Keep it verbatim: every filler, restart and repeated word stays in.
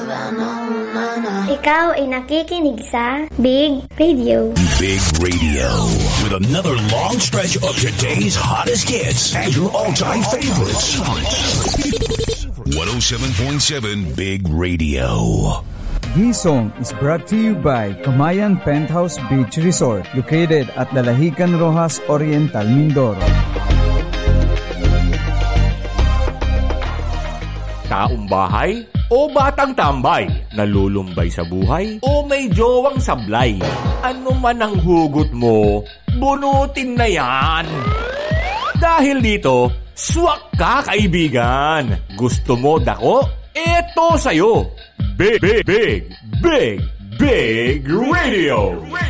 Ikaw ay nakikinig sa Big Radio. Big Radio with another long stretch of today's hottest hits and your all-time favorites. one oh seven point seven Big Radio. This song is brought to you by Kamayan Penthouse Beach Resort, located at Dalahican Rojas Oriental, Mindoro. Taong bahay o batang tambay, nalulumbay sa buhay o may jowang sablay. Ano man ang hugot mo, bunutin na yan. Dahil dito, swak ka kaibigan. Gusto mo dako? Eto sa'yo. Big, big, big, big, big radio.